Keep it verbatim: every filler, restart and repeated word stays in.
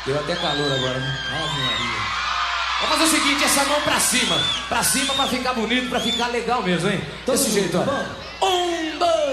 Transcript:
Deu até calor agora, né? Ave Maria. Vamos fazer o seguinte, essa mão pra cima. Pra cima pra ficar bonito, pra ficar legal mesmo, hein? Desse jeito, ó. Um, dois...